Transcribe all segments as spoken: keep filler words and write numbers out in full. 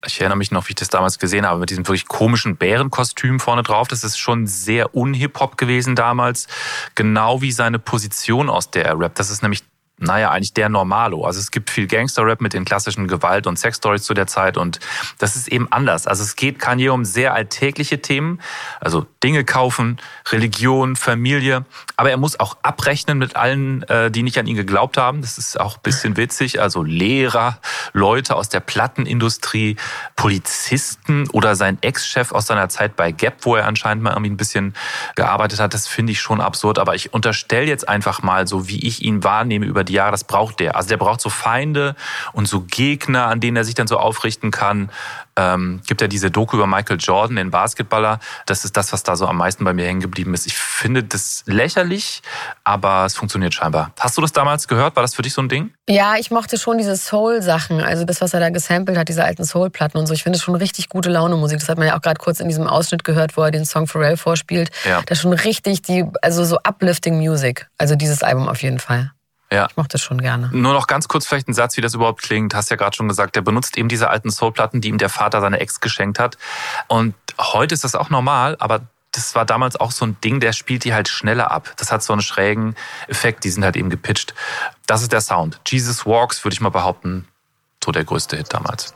Ich erinnere mich noch, wie ich das damals gesehen habe, mit diesem wirklich komischen Bärenkostüm vorne drauf. Das ist schon sehr un-Hip-Hop gewesen damals. Genau wie seine Position, aus der er rappt. Das ist nämlich, naja, eigentlich der Normalo. Also es gibt viel Gangster-Rap mit den klassischen Gewalt- und Sex-Stories zu der Zeit und das ist eben anders. Also es geht Kanye um sehr alltägliche Themen, also Dinge kaufen, Religion, Familie, aber er muss auch abrechnen mit allen, die nicht an ihn geglaubt haben. Das ist auch ein bisschen witzig. Also Lehrer, Leute aus der Plattenindustrie, Polizisten oder sein Ex-Chef aus seiner Zeit bei Gap, wo er anscheinend mal irgendwie ein bisschen gearbeitet hat. Das finde ich schon absurd, aber ich unterstelle jetzt einfach mal, so wie ich ihn wahrnehme über die Jahre, das braucht der. Also der braucht so Feinde und so Gegner, an denen er sich dann so aufrichten kann. Ähm, gibt ja diese Doku über Michael Jordan, den Basketballer. Das ist das, was da so am meisten bei mir hängen geblieben ist. Ich finde das lächerlich, aber es funktioniert scheinbar. Hast du das damals gehört? War das für dich so ein Ding? Ja, ich mochte schon diese Soul-Sachen. Also das, was er da gesampelt hat, diese alten Soul-Platten und so. Ich finde das schon richtig gute Laune-Musik. Das hat man ja auch gerade kurz in diesem Ausschnitt gehört, wo er den Song Pharrell vorspielt. Ja. Das ist schon richtig die, also so uplifting Music. Also dieses Album auf jeden Fall. Ja. Ich mochte das schon gerne. Nur noch ganz kurz vielleicht ein Satz, wie das überhaupt klingt. Hast ja gerade schon gesagt, der benutzt eben diese alten Soulplatten, die ihm der Vater seiner Ex geschenkt hat. Und heute ist das auch normal, aber das war damals auch so ein Ding, der spielt die halt schneller ab. Das hat so einen schrägen Effekt, die sind halt eben gepitcht. Das ist der Sound. Jesus Walks, würde ich mal behaupten, so der größte Hit damals.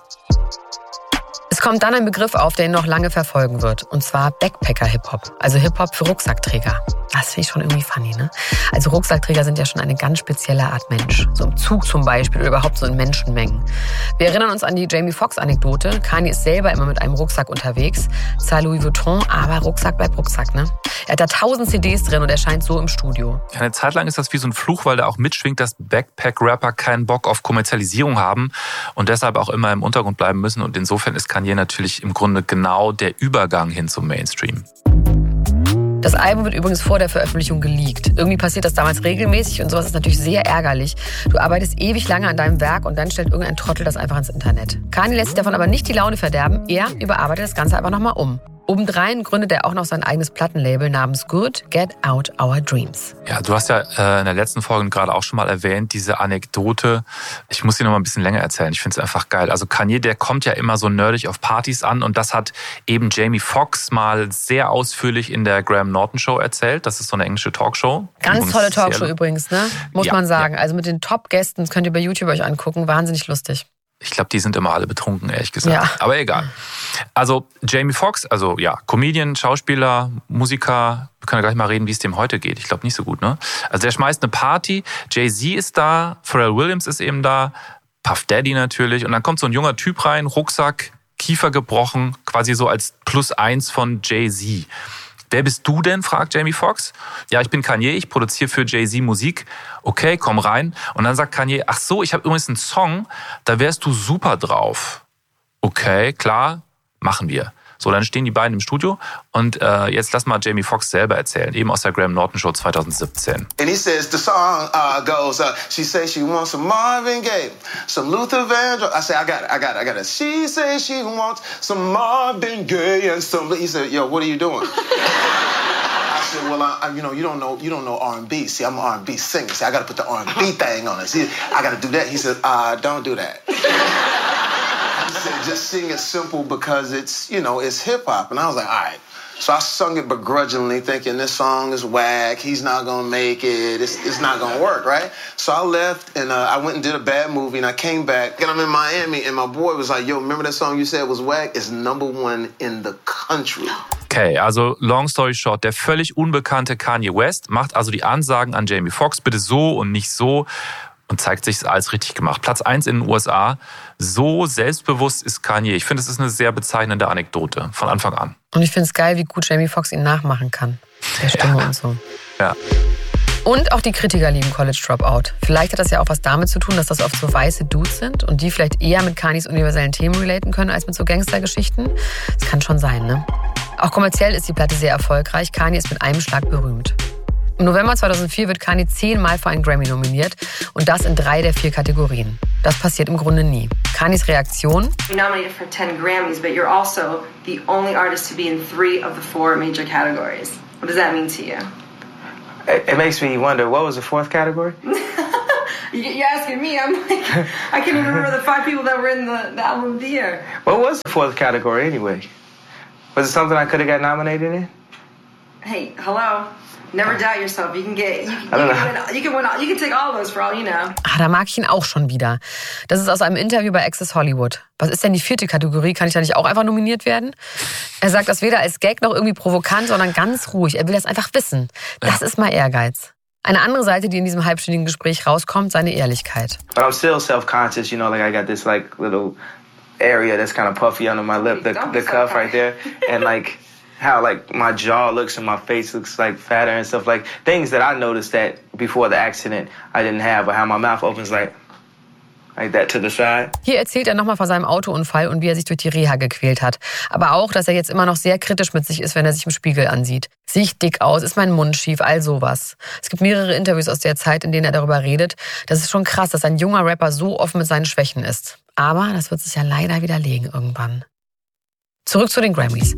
Es kommt dann ein Begriff auf, der ihn noch lange verfolgen wird. Und zwar Backpacker-Hip-Hop. Also Hip-Hop für Rucksackträger. Das finde ich schon irgendwie funny, ne? Also Rucksackträger sind ja schon eine ganz spezielle Art Mensch. So im Zug zum Beispiel oder überhaupt so in Menschenmengen. Wir erinnern uns an die Jamie Foxx-Anekdote. Kanye ist selber immer mit einem Rucksack unterwegs. Zwar Louis Vuitton, aber Rucksack bleibt Rucksack, ne? Er hat da tausend C Ds drin und erscheint so im Studio. Ja, eine Zeit lang ist das wie so ein Fluch, weil da auch mitschwingt, dass Backpack-Rapper keinen Bock auf Kommerzialisierung haben und deshalb auch immer im Untergrund bleiben müssen. Und insofern ist Kanye natürlich im Grunde genau der Übergang hin zum Mainstream. Das Album wird übrigens vor der Veröffentlichung geleakt. Irgendwie passiert das damals regelmäßig und sowas ist natürlich sehr ärgerlich. Du arbeitest ewig lange an deinem Werk und dann stellt irgendein Trottel das einfach ins Internet. Kanye lässt sich davon aber nicht die Laune verderben. Er überarbeitet das Ganze einfach nochmal um. Obendrein gründet er auch noch sein eigenes Plattenlabel namens Good Get Out Our Dreams. Ja, du hast ja äh, in der letzten Folge gerade auch schon mal erwähnt, diese Anekdote. Ich muss sie noch mal ein bisschen länger erzählen. Ich finde es einfach geil. Also Kanye, der kommt ja immer so nerdig auf Partys an und das hat eben Jamie Foxx mal sehr ausführlich in der Graham Norton Show erzählt. Das ist so eine englische Talkshow. Ganz übrigens tolle Talkshow übrigens, ne? Muss ja, man sagen. Ja. Also mit den Top-Gästen, das könnt ihr bei YouTube euch angucken. Wahnsinnig lustig. Ich glaube, die sind immer alle betrunken, ehrlich gesagt. Ja. Aber egal. Also Jamie Foxx, also ja, Comedian, Schauspieler, Musiker. Wir können ja gleich mal reden, wie es dem heute geht. Ich glaube nicht so gut, ne? Also der schmeißt eine Party. Jay-Z ist da, Pharrell Williams ist eben da, Puff Daddy natürlich. Und dann kommt so ein junger Typ rein, Rucksack, Kiefer gebrochen, quasi so als Plus eins von Jay-Z. Wer bist du denn, fragt Jamie Foxx. Ja, ich bin Kanye, ich produziere für Jay-Z Musik. Okay, komm rein. Und dann sagt Kanye, ach so, ich habe übrigens einen Song, da wärst du super drauf. Okay, klar, machen wir. So, dann stehen die beiden im Studio und äh, jetzt lass mal Jamie Foxx selber erzählen, eben aus der Graham Norton Show zwanzig siebzehn. And he says the song uh, goes, uh, she says she wants some Marvin Gaye, some Luther Vandross. I say, I got it, I got it, I got it. She says she wants some Marvin Gaye and some. He said, yo, what are you doing? I said, well, I, you know, you don't know, you don't know R and B. See, I'm an R and B singer. See, I got to put the R and B thing on it. See, I got to do that. He said, uh, don't do that. He said, just sing it simple because it's, you know, it's hip hop. And I was like, all right. So I sung it begrudgingly, thinking this song is whack. He's not gonna make it. It's, it's not gonna work, right? So I left and uh, I went and did a bad movie, and I came back and I'm in Miami, and my boy was like, "Yo, remember that song you said was whack? It's number one in the country." Okay, also long story short, der völlig unbekannte Kanye West macht also die Ansagen an Jamie Foxx, bitte so und nicht so, und zeigt sich als richtig gemacht. Platz eins in den U S A. So selbstbewusst ist Kanye. Ich finde, es ist eine sehr bezeichnende Anekdote von Anfang an. Und ich finde es geil, wie gut Jamie Foxx ihn nachmachen kann. Der Stimme ja. und so. Ja. Und auch die Kritiker lieben College Dropout. Vielleicht hat das ja auch was damit zu tun, dass das oft so weiße Dudes sind und die vielleicht eher mit Kanyes universellen Themen relaten können als mit so Gangstergeschichten. Das kann schon sein, ne? Auch kommerziell ist die Platte sehr erfolgreich. Kanye ist mit einem Schlag berühmt. Im November zweitausendvier wird Kanye zehnmal für einen Grammy nominiert und das in drei der vier Kategorien. Das passiert im Grunde nie. Kanyes Reaktion? You're nominated for ten Grammys, but you're also the only artist to be in three of the four major categories. What does that mean to you? It, it makes me wonder, what was the fourth category? You're asking me. I'm like, I can't even remember the five people that were in the, the album of the year. What was the fourth category anyway? Was it something I could have got nominated in? Hey, hello. Never doubt yourself. You can get, you can, you can win, you can win, you can take all those for all you know. Ah, da mag ich ihn auch schon wieder. Das ist aus einem Interview bei Access Hollywood. Was ist denn die vierte Kategorie? Kann ich da nicht auch einfach nominiert werden? Er sagt das weder als Gag noch irgendwie provokant, sondern ganz ruhig. Er will das einfach wissen. Das ist mal Ehrgeiz. Eine andere Seite, die in diesem halbstündigen Gespräch rauskommt, seine Ehrlichkeit. But I'm still self-conscious, you know, like I got this like little area that's kind of puffy under my lip, the, the cuff right there, and like how like my jaw looks and my face looks like fatter and stuff, like things that I noticed that before the accident I didn't have, or how my mouth opens like like that to the side. Hier erzählt er nochmal von seinem Autounfall und wie er sich durch die Reha gequält hat. Aber auch, dass er jetzt immer noch sehr kritisch mit sich ist, wenn er sich im Spiegel ansieht. Sehe ich dick aus? Ist mein Mund schief? All sowas. Es gibt mehrere Interviews aus der Zeit, in denen er darüber redet. Das ist schon krass, dass ein junger Rapper so offen mit seinen Schwächen ist. Aber das wird sich ja leider widerlegen irgendwann. Zurück zu den Grammys.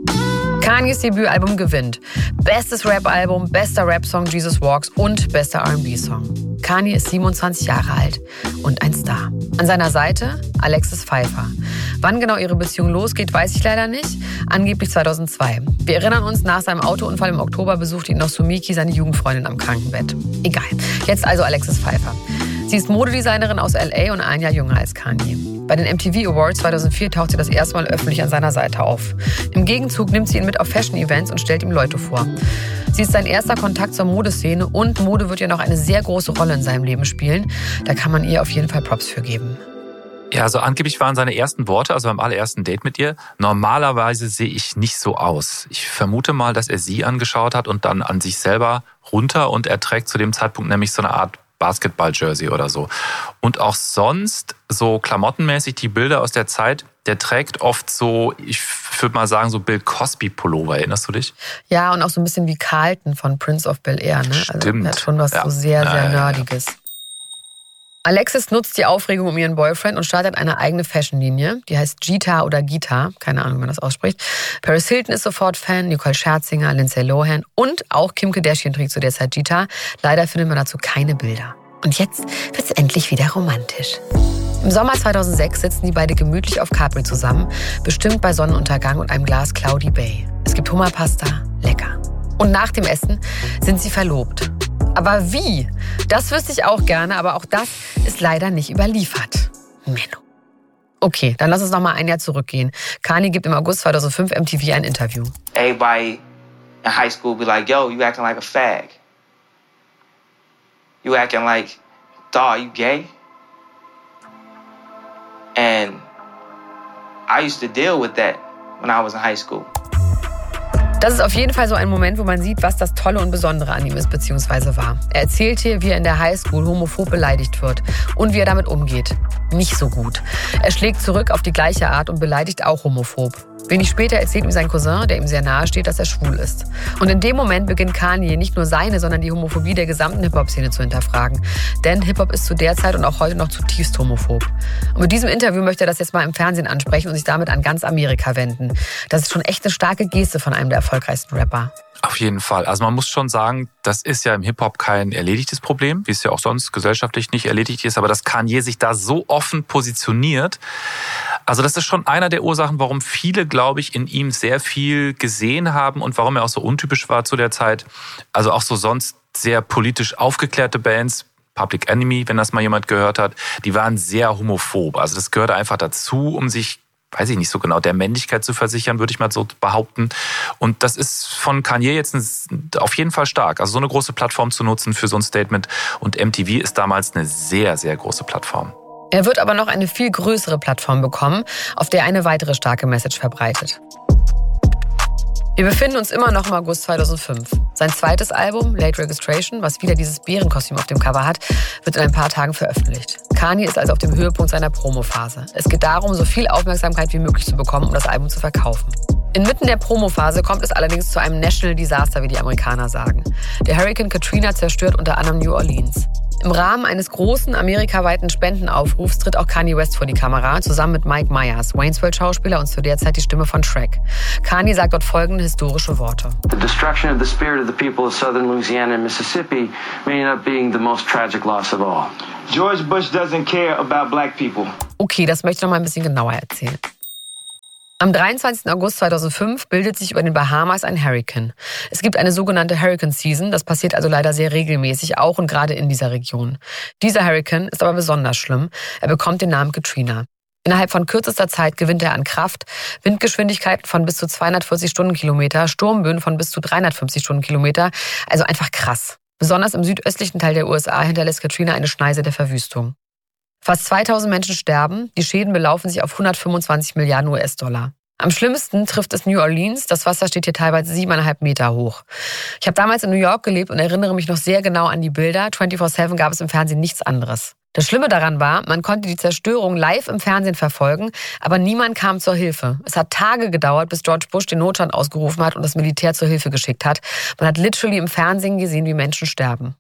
Kanyes Debütalbum gewinnt. Bestes Rap-Album, bester Rap-Song Jesus Walks und bester R and B-Song. Kanye ist siebenundzwanzig Jahre alt und ein Star. An seiner Seite Alexis Pfeiffer. Wann genau ihre Beziehung losgeht, weiß ich leider nicht. Angeblich zweitausendzwei. Wir erinnern uns, nach seinem Autounfall im Oktober besuchte ihn noch Sumiki, seine Jugendfreundin, am Krankenbett. Egal. Jetzt also Alexis Pfeiffer. Sie ist Modedesignerin aus L A und ein Jahr jünger als Kanye. Bei den M T V Awards zweitausendvier taucht sie das erste Mal öffentlich an seiner Seite auf. Im Gegenzug nimmt sie ihn mit auf Fashion-Events und stellt ihm Leute vor. Sie ist sein erster Kontakt zur Modeszene und Mode wird ja noch eine sehr große Rolle in seinem Leben spielen. Da kann man ihr auf jeden Fall Props für geben. Ja, also angeblich waren seine ersten Worte, also beim allerersten Date mit ihr: Normalerweise sehe ich nicht so aus. Ich vermute mal, dass er sie angeschaut hat und dann an sich selber runter, und er trägt zu dem Zeitpunkt nämlich so eine Art Basketball-Jersey oder so. Und auch sonst, so klamottenmäßig, die Bilder aus der Zeit, der trägt oft so, ich würde mal sagen, so Bill Cosby-Pullover. Erinnerst du dich? Ja, und auch so ein bisschen wie Carlton von Prince of Bel-Air. Ne? Stimmt. Also, er hat schon was ja. so sehr, sehr ja, Nerdiges. Ja, ja. Alexis nutzt die Aufregung um ihren Boyfriend und startet eine eigene Fashion-Linie. Die heißt Gita oder Gita, keine Ahnung, wie man das ausspricht. Paris Hilton ist sofort Fan, Nicole Scherzinger, Lindsay Lohan und auch Kim Kardashian trägt zu der Zeit Gita. Leider findet man dazu keine Bilder. Und jetzt wird's endlich wieder romantisch. Im Sommer zweitausendsechs sitzen die beide gemütlich auf Capri zusammen, bestimmt bei Sonnenuntergang und einem Glas Cloudy Bay. Es gibt Hummerpasta, lecker. Und nach dem Essen sind sie verlobt. Aber wie? Das wüsste ich auch gerne, aber auch das ist leider nicht überliefert. Menno. Okay, dann lass uns noch mal ein Jahr zurückgehen. Kanye gibt im August zweitausendfünf M T V ein Interview. Everybody in high school be like, yo, you acting like a fag. You acting like, dawg, you gay? And I used to deal with that when I was in high school. Das ist auf jeden Fall so ein Moment, wo man sieht, was das Tolle und Besondere an ihm ist bzw. war. Er erzählt hier, wie er in der Highschool homophob beleidigt wird und wie er damit umgeht. Nicht so gut. Er schlägt zurück auf die gleiche Art und beleidigt auch homophob. Wenig später erzählt ihm sein Cousin, der ihm sehr nahe steht, dass er schwul ist. Und in dem Moment beginnt Kanye nicht nur seine, sondern die Homophobie der gesamten Hip-Hop-Szene zu hinterfragen. Denn Hip-Hop ist zu der Zeit und auch heute noch zutiefst homophob. Und mit diesem Interview möchte er das jetzt mal im Fernsehen ansprechen und sich damit an ganz Amerika wenden. Das ist schon echt eine starke Geste von einem der erfolgreichsten Rapper. Auf jeden Fall. Also man muss schon sagen, das ist ja im Hip-Hop kein erledigtes Problem, wie es ja auch sonst gesellschaftlich nicht erledigt ist, aber dass Kanye sich da so offen positioniert, also das ist schon einer der Ursachen, warum viele, glaube ich, in ihm sehr viel gesehen haben und warum er auch so untypisch war zu der Zeit. Also auch so sonst sehr politisch aufgeklärte Bands, Public Enemy, wenn das mal jemand gehört hat, die waren sehr homophob. Also das gehörte einfach dazu, um sich, weiß ich nicht so genau, der Männlichkeit zu versichern, würde ich mal so behaupten. Und das ist von Kanye jetzt ein, auf jeden Fall stark. Also so eine große Plattform zu nutzen für so ein Statement. Und M T V ist damals eine sehr, sehr große Plattform. Er wird aber noch eine viel größere Plattform bekommen, auf der eine weitere starke Message verbreitet. Wir befinden uns immer noch im August zweitausendfünf. Sein zweites Album, Late Registration, was wieder dieses Bärenkostüm auf dem Cover hat, wird in ein paar Tagen veröffentlicht. Kanye ist also auf dem Höhepunkt seiner Promophase. Es geht darum, so viel Aufmerksamkeit wie möglich zu bekommen, um das Album zu verkaufen. Inmitten der Promophase kommt es allerdings zu einem National Disaster, wie die Amerikaner sagen. Der Hurricane Katrina zerstört unter anderem New Orleans. Im Rahmen eines großen amerikaweiten Spendenaufrufs tritt auch Kanye West vor die Kamera, zusammen mit Mike Myers, Wayne's World-Schauspieler und zu der Zeit die Stimme von Shrek. Kanye sagt dort folgende historische Worte. The destruction of the spirit of the people of southern Louisiana and Mississippi may end up being the most tragic loss of all. George Bush doesn't care about black people. Okay, das möchte ich noch mal ein bisschen genauer erzählen. Am dreiundzwanzigsten August zweitausendfünf bildet sich über den Bahamas ein Hurrikan. Es gibt eine sogenannte Hurricane Season, das passiert also leider sehr regelmäßig, auch und gerade in dieser Region. Dieser Hurrikan ist aber besonders schlimm. Er bekommt den Namen Katrina. Innerhalb von kürzester Zeit gewinnt er an Kraft, Windgeschwindigkeiten von bis zu zweihundertvierzig Stundenkilometer, Sturmböen von bis zu dreihundertfünfzig Stundenkilometer, also einfach krass. Besonders im südöstlichen Teil der U S A hinterlässt Katrina eine Schneise der Verwüstung. Fast zweitausend Menschen sterben, die Schäden belaufen sich auf hundertfünfundzwanzig Milliarden U S-Dollar. Am schlimmsten trifft es New Orleans, das Wasser steht hier teilweise siebeneinhalb Meter hoch. Ich habe damals in New York gelebt und erinnere mich noch sehr genau an die Bilder. vierundzwanzig sieben gab es im Fernsehen nichts anderes. Das Schlimme daran war, man konnte die Zerstörung live im Fernsehen verfolgen, aber niemand kam zur Hilfe. Es hat Tage gedauert, bis George Bush den Notstand ausgerufen hat und das Militär zur Hilfe geschickt hat. Man hat literally im Fernsehen gesehen, wie Menschen sterben.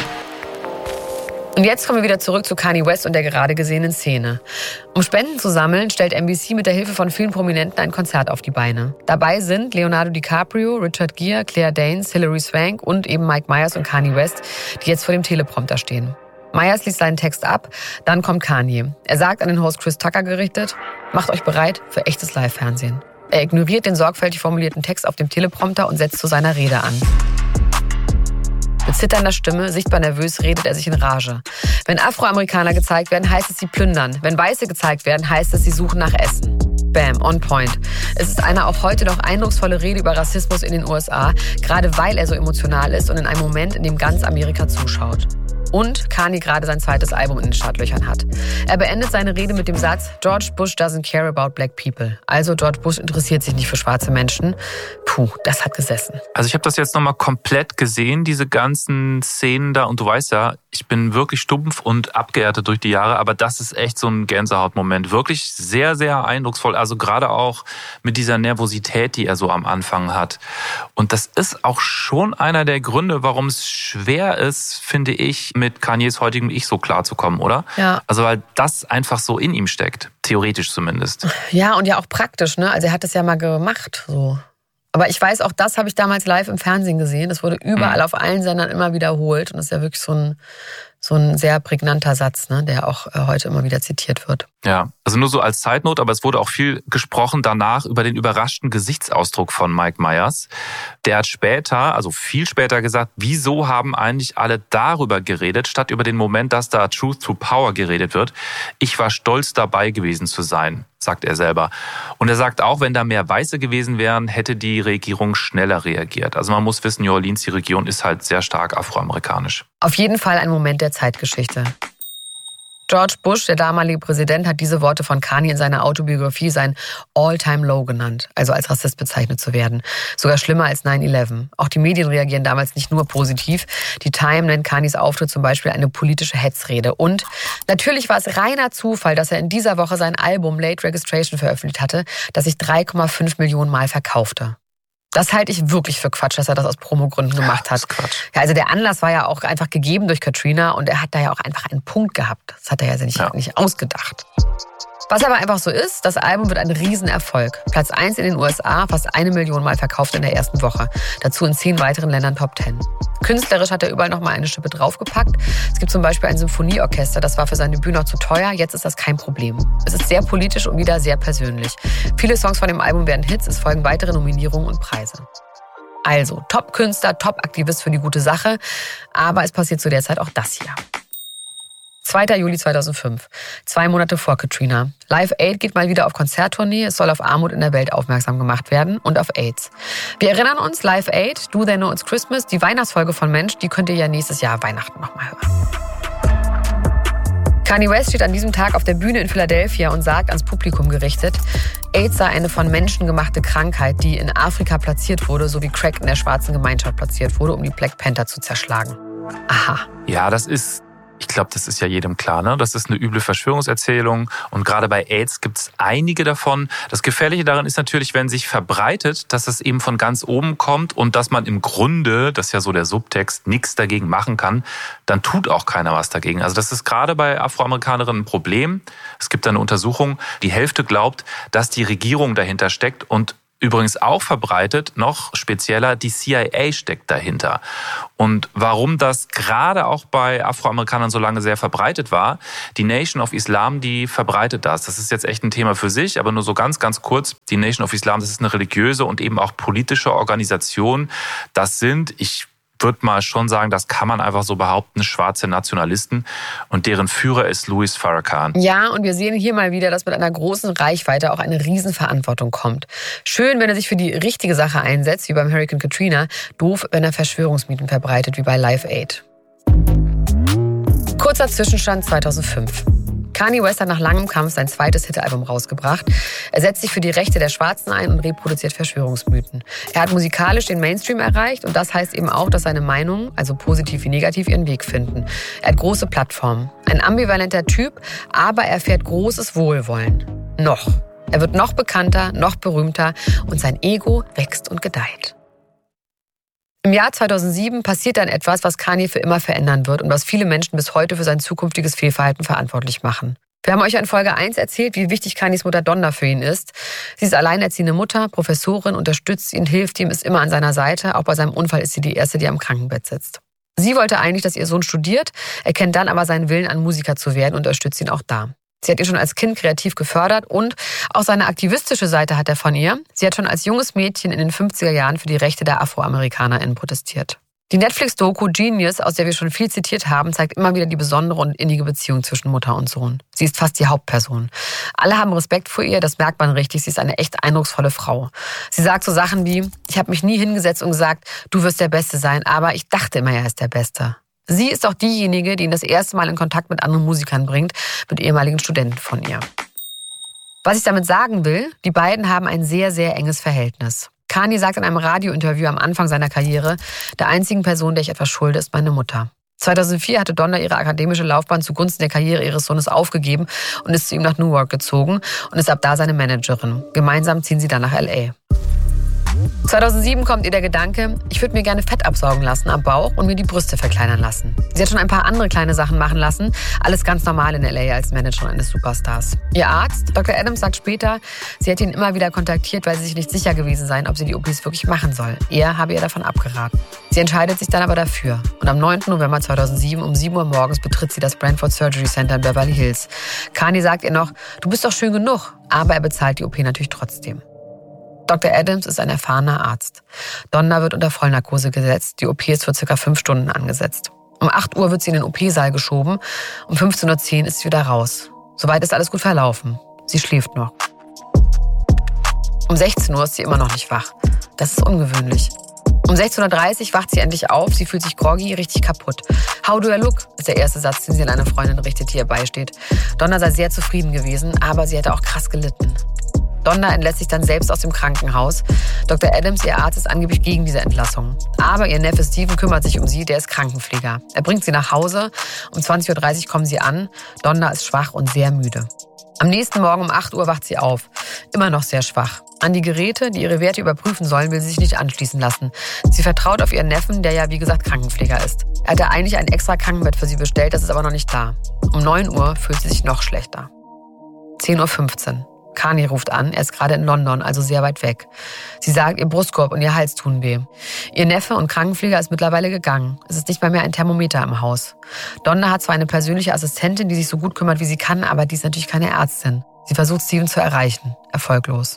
Und jetzt kommen wir wieder zurück zu Kanye West und der gerade gesehenen Szene. Um Spenden zu sammeln, stellt N B C mit der Hilfe von vielen Prominenten ein Konzert auf die Beine. Dabei sind Leonardo DiCaprio, Richard Gere, Claire Danes, Hilary Swank und eben Mike Myers und Kanye West, die jetzt vor dem Teleprompter stehen. Myers liest seinen Text ab, dann kommt Kanye. Er sagt an den Host Chris Tucker gerichtet, macht euch bereit für echtes Live-Fernsehen. Er ignoriert den sorgfältig formulierten Text auf dem Teleprompter und setzt zu seiner Rede an. Mit zitternder Stimme, sichtbar nervös, redet er sich in Rage. Wenn Afroamerikaner gezeigt werden, heißt es, sie plündern. Wenn Weiße gezeigt werden, heißt es, sie suchen nach Essen. Bam, on point. Es ist eine auch heute noch eindrucksvolle Rede über Rassismus in den U S A, gerade weil er so emotional ist und in einem Moment, in dem ganz Amerika zuschaut. Und Kanye gerade sein zweites Album in den Startlöchern hat. Er beendet seine Rede mit dem Satz, George Bush doesn't care about black people. Also George Bush interessiert sich nicht für schwarze Menschen. Puh, das hat gesessen. Also ich habe das jetzt nochmal komplett gesehen, diese ganzen Szenen da. Und du weißt ja, ich bin wirklich stumpf und abgehärtet durch die Jahre. Aber das ist echt so ein Gänsehautmoment. Wirklich sehr, sehr eindrucksvoll. Also gerade auch mit dieser Nervosität, die er so am Anfang hat. Und das ist auch schon einer der Gründe, warum es schwer ist, finde ich, mit Kanyes heutigem Ich so klarzukommen, oder? Ja. Also weil das einfach so in ihm steckt, theoretisch zumindest. Ja, und ja auch praktisch, ne? Also er hat das ja mal gemacht, so. Aber ich weiß, auch das habe ich damals live im Fernsehen gesehen. Das wurde überall mhm. auf allen Sendern immer wiederholt. Und das ist ja wirklich so ein, so ein sehr prägnanter Satz, ne, der auch heute immer wieder zitiert wird. Ja, also nur so als Side Note, aber es wurde auch viel gesprochen danach über den überraschten Gesichtsausdruck von Mike Myers. Der hat später, also viel später gesagt, wieso haben eigentlich alle darüber geredet, statt über den Moment, dass da Truth to Power geredet wird. Ich war stolz dabei gewesen zu sein, sagt er selber. Und er sagt auch, wenn da mehr Weiße gewesen wären, hätte die Regierung schneller reagiert. Also man muss wissen, New Orleans, die Region ist halt sehr stark afroamerikanisch. Auf jeden Fall ein Moment der Zeitgeschichte. George Bush, der damalige Präsident, hat diese Worte von Kanye in seiner Autobiografie sein All-Time-Low genannt, also als Rassist bezeichnet zu werden. Sogar schlimmer als nine eleven. Auch die Medien reagieren damals nicht nur positiv. Die Time nennt Kanyes Auftritt zum Beispiel eine politische Hetzrede. Und natürlich war es reiner Zufall, dass er in dieser Woche sein Album Late Registration veröffentlicht hatte, das sich drei Komma fünf Millionen Mal verkaufte. Das halte ich wirklich für Quatsch, dass er das aus Promogründen gemacht hat. Ja, das ist Quatsch. Ja, also der Anlass war ja auch einfach gegeben durch Katrina und er hat da ja auch einfach einen Punkt gehabt. Das hat er ja nicht, ja. nicht ausgedacht. Was aber einfach so ist, das Album wird ein Riesenerfolg. Platz eins in den U S A, fast eine Million Mal verkauft in der ersten Woche. Dazu in zehn weiteren Ländern Top Ten. Künstlerisch hat er überall noch mal eine Schippe draufgepackt. Es gibt zum Beispiel ein Symphonieorchester, das war für sein Debüt noch zu teuer, jetzt ist das kein Problem. Es ist sehr politisch und wieder sehr persönlich. Viele Songs von dem Album werden Hits, es folgen weitere Nominierungen und Preise. Also, Top-Künstler, Top-Aktivist für die gute Sache, aber es passiert zu der Zeit auch das hier. zweiter Juli zweitausendfünf, zwei Monate vor Katrina. Live Aid geht mal wieder auf Konzerttournee. Es soll auf Armut in der Welt aufmerksam gemacht werden und auf AIDS. Wir erinnern uns, Live Aid, Do They Know It's Christmas, die Weihnachtsfolge von Mensch, die könnt ihr ja nächstes Jahr Weihnachten nochmal hören. Kanye West steht an diesem Tag auf der Bühne in Philadelphia und sagt ans Publikum gerichtet, AIDS sei eine von Menschen gemachte Krankheit, die in Afrika platziert wurde, so wie Crack in der schwarzen Gemeinschaft platziert wurde, um die Black Panther zu zerschlagen. Aha. Ja, das ist Ich glaube, das ist ja jedem klar, ne? Das ist eine üble Verschwörungserzählung und gerade bei AIDS gibt es einige davon. Das Gefährliche daran ist natürlich, wenn sich verbreitet, dass es eben von ganz oben kommt und dass man im Grunde, das ist ja so der Subtext, nichts dagegen machen kann, dann tut auch keiner was dagegen. Also das ist gerade bei Afroamerikanerinnen ein Problem. Es gibt eine Untersuchung, die Hälfte glaubt, dass die Regierung dahinter steckt und übrigens auch verbreitet, noch spezieller, die C I A steckt dahinter. Und warum das gerade auch bei Afroamerikanern so lange sehr verbreitet war, die Nation of Islam, die verbreitet das. Das ist jetzt echt ein Thema für sich, aber nur so ganz, ganz kurz. Die Nation of Islam, das ist eine religiöse und eben auch politische Organisation. Das sind, ich würde mal schon sagen, das kann man einfach so behaupten, schwarze Nationalisten und deren Führer ist Louis Farrakhan. Ja, und wir sehen hier mal wieder, dass mit einer großen Reichweite auch eine Riesenverantwortung kommt. Schön, wenn er sich für die richtige Sache einsetzt, wie beim Hurricane Katrina. Doof, wenn er Verschwörungsmythen verbreitet, wie bei Live Aid. Kurzer Zwischenstand zweitausendfünf. Kanye West hat nach langem Kampf sein zweites Hit-Album rausgebracht. Er setzt sich für die Rechte der Schwarzen ein und reproduziert Verschwörungsmythen. Er hat musikalisch den Mainstream erreicht und das heißt eben auch, dass seine Meinungen, also positiv wie negativ, ihren Weg finden. Er hat große Plattformen. Ein ambivalenter Typ, aber er erfährt großes Wohlwollen. Noch. Er wird noch bekannter, noch berühmter und sein Ego wächst und gedeiht. Im Jahr zweitausendsieben passiert dann etwas, was Kanye für immer verändern wird und was viele Menschen bis heute für sein zukünftiges Fehlverhalten verantwortlich machen. Wir haben euch in Folge eins erzählt, wie wichtig Kanyes Mutter Donda für ihn ist. Sie ist alleinerziehende Mutter, Professorin, unterstützt ihn, hilft ihm, ist immer an seiner Seite. Auch bei seinem Unfall ist sie die Erste, die am Krankenbett sitzt. Sie wollte eigentlich, dass ihr Sohn studiert, erkennt dann aber seinen Willen an, Musiker zu werden und unterstützt ihn auch da. Sie hat ihn schon als Kind kreativ gefördert und auch seine aktivistische Seite hat er von ihr. Sie hat schon als junges Mädchen in den fünfziger Jahren für die Rechte der AfroamerikanerInnen protestiert. Die Netflix-Doku Genius, aus der wir schon viel zitiert haben, zeigt immer wieder die besondere und innige Beziehung zwischen Mutter und Sohn. Sie ist fast die Hauptperson. Alle haben Respekt vor ihr, das merkt man richtig. Sie ist eine echt eindrucksvolle Frau. Sie sagt so Sachen wie, ich habe mich nie hingesetzt und gesagt, du wirst der Beste sein, aber ich dachte immer, er ist der Beste. Sie ist auch diejenige, die ihn das erste Mal in Kontakt mit anderen Musikern bringt, mit ehemaligen Studenten von ihr. Was ich damit sagen will, die beiden haben ein sehr, sehr enges Verhältnis. Kanye sagt in einem Radiointerview am Anfang seiner Karriere, der einzigen Person, der ich etwas schulde, ist meine Mutter. zweitausendvier hatte Donda ihre akademische Laufbahn zugunsten der Karriere ihres Sohnes aufgegeben und ist zu ihm nach Newark gezogen und ist ab da seine Managerin. Gemeinsam ziehen sie dann nach L A. zweitausendsieben kommt ihr der Gedanke, ich würde mir gerne Fett absaugen lassen am Bauch und mir die Brüste verkleinern lassen. Sie hat schon ein paar andere kleine Sachen machen lassen, alles ganz normal in L A als Managerin eines Superstars. Ihr Arzt, Doktor Adams, sagt später, sie hätte ihn immer wieder kontaktiert, weil sie sich nicht sicher gewesen sei, ob sie die O Ps wirklich machen soll. Er habe ihr davon abgeraten. Sie entscheidet sich dann aber dafür. Und am neunten November zweitausendsieben um sieben Uhr morgens betritt sie das Brantford Surgery Center in Beverly Hills. Kanye sagt ihr noch, du bist doch schön genug, aber er bezahlt die O P natürlich trotzdem. Doktor Adams ist ein erfahrener Arzt. Donda wird unter Vollnarkose gesetzt. Die O P ist für circa fünf Stunden angesetzt. Um acht Uhr wird sie in den O P-Saal geschoben. Um fünfzehn Uhr zehn ist sie wieder raus. Soweit ist alles gut verlaufen. Sie schläft noch. Um sechzehn Uhr ist sie immer noch nicht wach. Das ist ungewöhnlich. Um sechzehn Uhr dreißig wacht sie endlich auf. Sie fühlt sich groggy, richtig kaputt. How do I look? Ist der erste Satz, den sie an eine Freundin richtet, die ihr beisteht. Donda sei sehr zufrieden gewesen, aber sie hätte auch krass gelitten. Donda entlässt sich dann selbst aus dem Krankenhaus. Doktor Adams, ihr Arzt, ist angeblich gegen diese Entlassung. Aber ihr Neffe Steven kümmert sich um sie, der ist Krankenpfleger. Er bringt sie nach Hause. Um zwanzig Uhr dreißig kommen sie an. Donda ist schwach und sehr müde. Am nächsten Morgen um acht Uhr wacht sie auf. Immer noch sehr schwach. An die Geräte, die ihre Werte überprüfen sollen, will sie sich nicht anschließen lassen. Sie vertraut auf ihren Neffen, der ja wie gesagt Krankenpfleger ist. Er hatte eigentlich ein extra Krankenbett für sie bestellt, das ist aber noch nicht da. Um neun Uhr fühlt sie sich noch schlechter. zehn Uhr fünfzehn. Kanye ruft an, er ist gerade in London, also sehr weit weg. Sie sagt, ihr Brustkorb und ihr Hals tun weh. Ihr Neffe und Krankenpfleger ist mittlerweile gegangen. Es ist nicht mal mehr ein Thermometer im Haus. Donda hat zwar eine persönliche Assistentin, die sich so gut kümmert, wie sie kann, aber die ist natürlich keine Ärztin. Sie versucht, Steven zu erreichen. Erfolglos.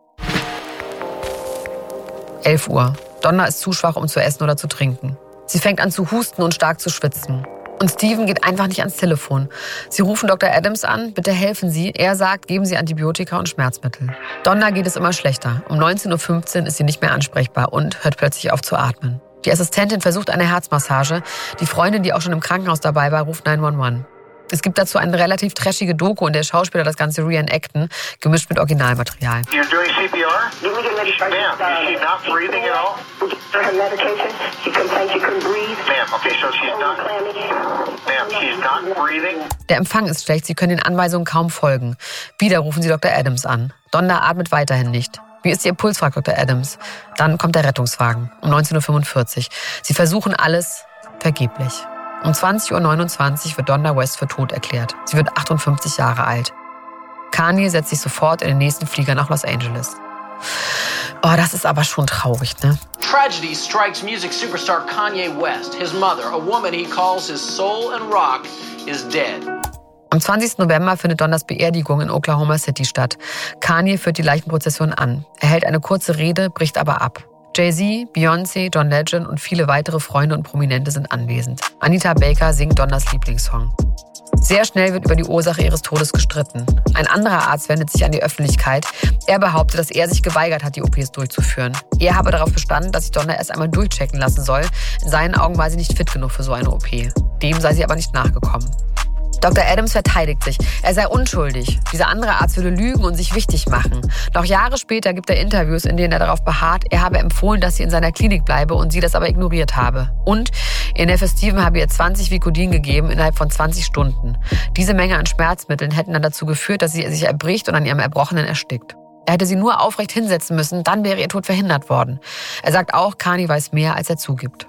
elf Uhr. Donda ist zu schwach, um zu essen oder zu trinken. Sie fängt an zu husten und stark zu schwitzen. Und Steven geht einfach nicht ans Telefon. Sie rufen Doktor Adams an, bitte helfen Sie. Er sagt, geben Sie Antibiotika und Schmerzmittel. Donda geht es immer schlechter. Um neunzehn Uhr fünfzehn ist sie nicht mehr ansprechbar und hört plötzlich auf zu atmen. Die Assistentin versucht eine Herzmassage. Die Freundin, die auch schon im Krankenhaus dabei war, ruft neun eins eins. Es gibt dazu eine relativ trashige Doku, in der Schauspieler das Ganze reenacten, gemischt mit Originalmaterial. You're doing C P R? Let me get medication. Ma'am, is she not breathing at all? For her medication, she complained she couldn't breathe. Ma'am, okay, so she's not... Ma'am, she's not breathing. Der Empfang ist schlecht, Sie können den Anweisungen kaum folgen. Wieder rufen Sie Doktor Adams an. Donda atmet weiterhin nicht. Wie ist Ihr Puls, fragt Doktor Adams. Dann kommt der Rettungswagen um neunzehn Uhr fünfundvierzig. Sie versuchen alles vergeblich. Um zwanzig Uhr neunundzwanzig wird Donda West für tot erklärt. Sie wird achtundfünfzig Jahre alt. Kanye setzt sich sofort in den nächsten Flieger nach Los Angeles. Oh, das ist aber schon traurig, ne? Tragedy strikes music superstar Kanye West. His mother, a woman he calls his soul and rock, is dead. Am zwanzigsten November findet Dondas Beerdigung in Oklahoma City statt. Kanye führt die Leichenprozession an. Er hält eine kurze Rede, bricht aber ab. Jay-Z, Beyoncé, John Legend und viele weitere Freunde und Prominente sind anwesend. Anita Baker singt Dondas Lieblingssong. Sehr schnell wird über die Ursache ihres Todes gestritten. Ein anderer Arzt wendet sich an die Öffentlichkeit. Er behauptet, dass er sich geweigert hat, die O Ps durchzuführen. Er habe darauf bestanden, dass sich Donda erst einmal durchchecken lassen soll. In seinen Augen war sie nicht fit genug für so eine O P. Dem sei sie aber nicht nachgekommen. Doktor Adams verteidigt sich. Er sei unschuldig. Dieser andere Arzt würde lügen und sich wichtig machen. Noch Jahre später gibt er Interviews, in denen er darauf beharrt, er habe empfohlen, dass sie in seiner Klinik bleibe und sie das aber ignoriert habe. Und ihr Neffe Steven habe ihr zwanzig Vicodin gegeben innerhalb von zwanzig Stunden. Diese Menge an Schmerzmitteln hätten dann dazu geführt, dass sie sich erbricht und an ihrem Erbrochenen erstickt. Er hätte sie nur aufrecht hinsetzen müssen, dann wäre ihr Tod verhindert worden. Er sagt auch, Kanye weiß mehr, als er zugibt.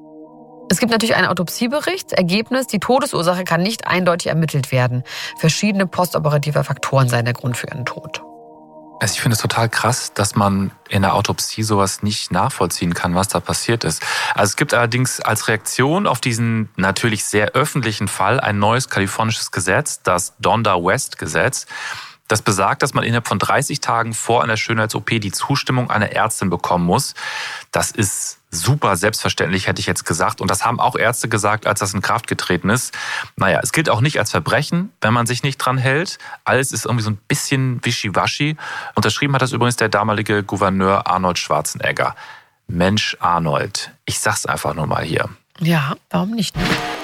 Es gibt natürlich einen Autopsiebericht. Ergebnis, die Todesursache kann nicht eindeutig ermittelt werden. Verschiedene postoperative Faktoren seien der Grund für ihren Tod. Also ich finde es total krass, dass man in der Autopsie sowas nicht nachvollziehen kann, was da passiert ist. Also es gibt allerdings als Reaktion auf diesen natürlich sehr öffentlichen Fall ein neues kalifornisches Gesetz, das Donda West Gesetz. Das besagt, dass man innerhalb von dreißig Tagen vor einer Schönheits-O P die Zustimmung einer Ärztin bekommen muss. Das ist super selbstverständlich, hätte ich jetzt gesagt. Und das haben auch Ärzte gesagt, als das in Kraft getreten ist. Naja, es gilt auch nicht als Verbrechen, wenn man sich nicht dran hält. Alles ist irgendwie so ein bisschen wischiwaschi. Unterschrieben hat das übrigens der damalige Gouverneur Arnold Schwarzenegger. Mensch, Arnold, ich sag's einfach nur mal hier. Ja, warum nicht?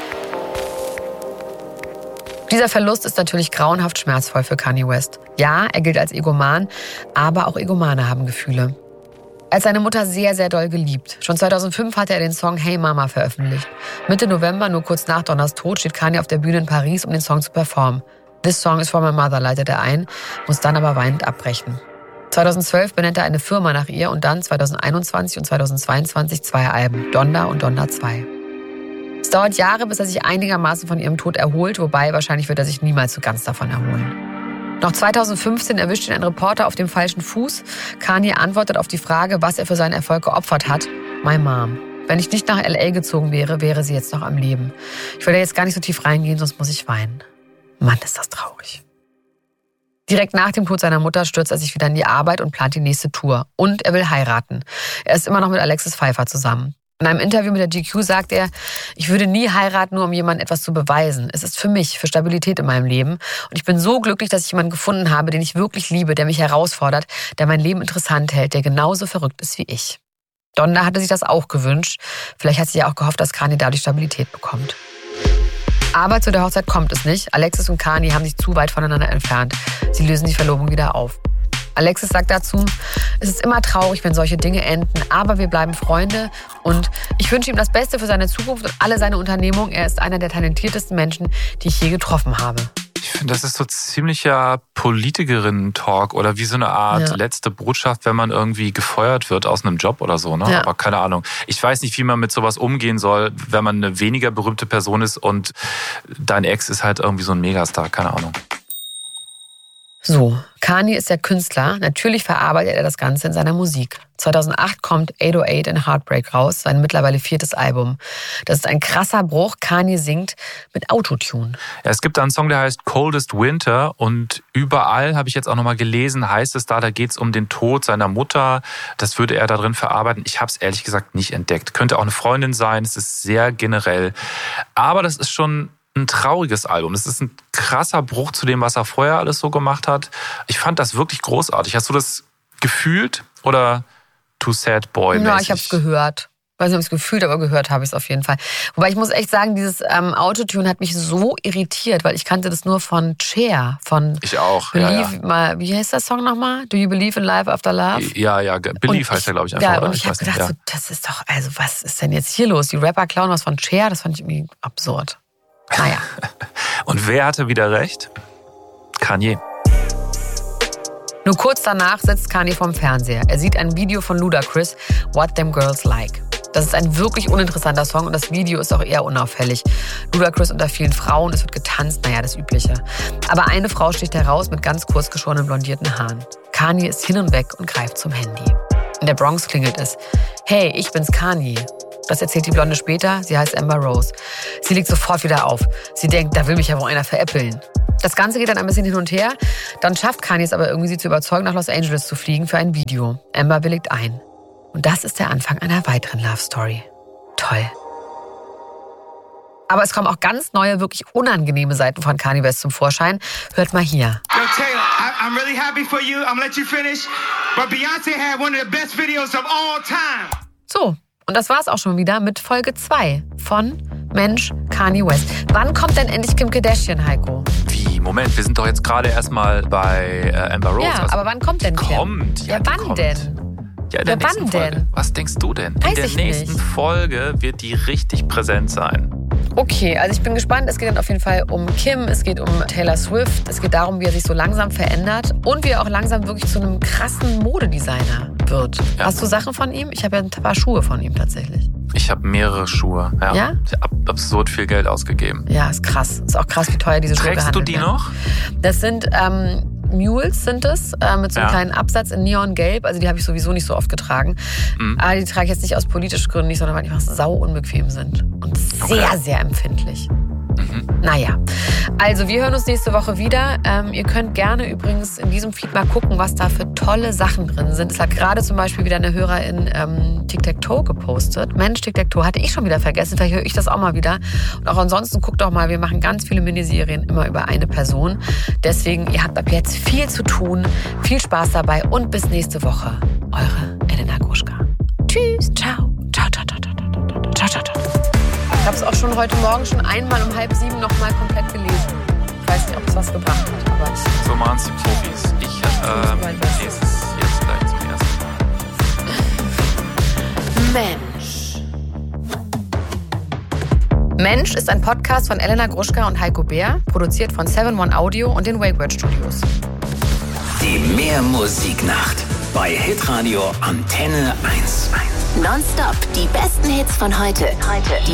Dieser Verlust ist natürlich grauenhaft schmerzvoll für Kanye West. Ja, er gilt als Egoman, aber auch Egomane haben Gefühle. Er hat seine Mutter sehr, sehr doll geliebt. Schon zweitausendfünf hatte er den Song Hey Mama veröffentlicht. Mitte November, nur kurz nach Dondas Tod, steht Kanye auf der Bühne in Paris, um den Song zu performen. This song is for my mother, leitet er ein, muss dann aber weinend abbrechen. zweitausendzwölf benennt er eine Firma nach ihr und dann zweitausendeinundzwanzig und zweitausendzweiundzwanzig zwei Alben, Donda und Donda zwei. Es dauert Jahre, bis er sich einigermaßen von ihrem Tod erholt, wobei wahrscheinlich wird er sich niemals so ganz davon erholen. Noch zweitausendfünfzehn erwischt ihn ein Reporter auf dem falschen Fuß. Kanye antwortet auf die Frage, was er für seinen Erfolg geopfert hat. My mom. Wenn ich nicht nach L A gezogen wäre, wäre sie jetzt noch am Leben. Ich will da jetzt gar nicht so tief reingehen, sonst muss ich weinen. Mann, ist das traurig. Direkt nach dem Tod seiner Mutter stürzt er sich wieder in die Arbeit und plant die nächste Tour. Und er will heiraten. Er ist immer noch mit Alexis Pfeiffer zusammen. In einem Interview mit der G Q sagt er, ich würde nie heiraten, nur um jemandem etwas zu beweisen. Es ist für mich, für Stabilität in meinem Leben. Und ich bin so glücklich, dass ich jemanden gefunden habe, den ich wirklich liebe, der mich herausfordert, der mein Leben interessant hält, der genauso verrückt ist wie ich. Donda hatte sich das auch gewünscht. Vielleicht hat sie ja auch gehofft, dass Kanye dadurch Stabilität bekommt. Aber zu der Hochzeit kommt es nicht. Alexis und Kanye haben sich zu weit voneinander entfernt. Sie lösen die Verlobung wieder auf. Alexis sagt dazu, es ist immer traurig, wenn solche Dinge enden, aber wir bleiben Freunde und ich wünsche ihm das Beste für seine Zukunft und alle seine Unternehmungen. Er ist einer der talentiertesten Menschen, die ich je getroffen habe. Ich finde, das ist so ziemlicher Politikerinnen-Talk oder wie so eine Art ja. letzte Botschaft, wenn man irgendwie gefeuert wird aus einem Job oder so. Ne? Ja. Aber keine Ahnung. Ich weiß nicht, wie man mit sowas umgehen soll, wenn man eine weniger berühmte Person ist und dein Ex ist halt irgendwie so ein Megastar. Keine Ahnung. So, Kanye ist der Künstler. Natürlich verarbeitet er das Ganze in seiner Musik. zweitausendacht kommt acht null acht and Heartbreak raus, sein mittlerweile viertes Album. Das ist ein krasser Bruch. Kanye singt mit Autotune. Ja, es gibt da einen Song, der heißt Coldest Winter und überall, habe ich jetzt auch nochmal gelesen, heißt es da, da geht es um den Tod seiner Mutter. Das würde er da drin verarbeiten. Ich habe es ehrlich gesagt nicht entdeckt. Könnte auch eine Freundin sein. Es ist sehr generell. Aber das ist schon ein trauriges Album. Das ist ein krasser Bruch zu dem, was er vorher alles so gemacht hat. Ich fand das wirklich großartig. Hast du das gefühlt oder Too Sad Boy-mäßig? Ja, ich habe es gehört. Weiß nicht, ob ich es gefühlt, aber gehört habe ich es auf jeden Fall. Wobei ich muss echt sagen, dieses ähm, Autotune hat mich so irritiert, weil ich kannte das nur von Cher. Von ich auch, Believe, ja, ja. Mal, wie heißt der Song nochmal? Do you believe in life after love? Ja, ja, Believe heißt der, glaube ich, einfach. Ja, oder? und ich, ich habe gedacht, nicht, ja. so, das ist doch, also was ist denn jetzt hier los? Die Rapper klauen was von Cher, das fand ich irgendwie absurd. Naja. Und wer hatte wieder recht? Kanye. Nur kurz danach sitzt Kanye vorm Fernseher. Er sieht ein Video von Ludacris, What Them Girls Like. Das ist ein wirklich uninteressanter Song und das Video ist auch eher unauffällig. Ludacris unter vielen Frauen, es wird getanzt, naja, das Übliche. Aber eine Frau sticht heraus mit ganz kurz geschorenen blondierten Haaren. Kanye ist hin und weg und greift zum Handy. In der Bronx klingelt es. Hey, ich bin's Kanye. Das erzählt die Blonde später, sie heißt Amber Rose. Sie legt sofort wieder auf. Sie denkt, da will mich ja wohl einer veräppeln. Das Ganze geht dann ein bisschen hin und her. Dann schafft Kanye es aber irgendwie, sie zu überzeugen, nach Los Angeles zu fliegen für ein Video. Amber willigt ein. Und das ist der Anfang einer weiteren Love Story. Toll. Aber es kommen auch ganz neue, wirklich unangenehme Seiten von Kanye West zum Vorschein. Hört mal hier. Yo, Taylor, I, I'm really happy for you. I'm gonna let you finish. But Beyoncé had one of the best videos of all time. So, und das war's auch schon wieder mit Folge zwei von Mensch, Kanye West. Wann kommt denn endlich Kim Kardashian, Heiko? Wie? Moment, wir sind doch jetzt gerade erstmal bei äh, Amber Rose. Ja, also, aber wann kommt denn Kim? Kommt. Ja, Ja, wann kommt. denn? Ja, in der Ja, nächsten wann Folge. denn? Was denkst du denn? Weiß in der ich nächsten nicht. Folge wird die richtig präsent sein. Okay, also ich bin gespannt. Es geht dann auf jeden Fall um Kim, es geht um Taylor Swift, es geht darum, wie er sich so langsam verändert und wie er auch langsam wirklich zu einem krassen Modedesigner wird. Ja. Hast du Sachen von ihm? Ich habe ja ein paar Schuhe von ihm tatsächlich. Ich habe mehrere Schuhe. Ja? Ja? Ich habe ab- absurd viel Geld ausgegeben. Ja, ist krass. Ist auch krass, wie teuer diese Schuhe Trägst du gehandelt die werden. noch? Das sind ähm, Mules sind es, äh, mit so einem Ja. kleinen Absatz in Neongelb. Also die habe ich sowieso nicht so oft getragen. Mhm. Aber die trage ich jetzt nicht aus politischen Gründen nicht, sondern weil die einfach sau unbequem sind. Und sehr, Okay. sehr empfindlich. Mhm. Naja, also wir hören uns nächste Woche wieder. Ähm, ihr könnt gerne übrigens in diesem Feed mal gucken, was da für tolle Sachen drin sind. Es hat gerade zum Beispiel wieder eine Hörerin ähm, Tic-Tac-Toe gepostet. Mensch, Tic-Tac-Toe hatte ich schon wieder vergessen. Vielleicht höre ich das auch mal wieder. Und auch ansonsten guckt doch mal, wir machen ganz viele Miniserien immer über eine Person. Deswegen, ihr habt ab jetzt viel zu tun. Viel Spaß dabei und bis nächste Woche. Eure Elena Gruschka. Tschüss, ciao. Ciao, ciao, ciao, ciao, ciao, ciao, ciao, ciao. Ich habe es auch schon heute Morgen schon einmal um halb sieben noch mal komplett gelesen. Ich weiß nicht, ob es was gebracht hat, aber ich... So machen es die Profis. Ich ähm, mein Bestes. lese es jetzt gleich zum ersten Mal. Mensch. Mensch ist ein Podcast von Elena Gruschka und Heiko Bär, produziert von seven one Audio und den Wakeword Studios. Die Mehrmusiknacht bei Hitradio Antenne eins. Nonstop die besten Hits von heute. Heute.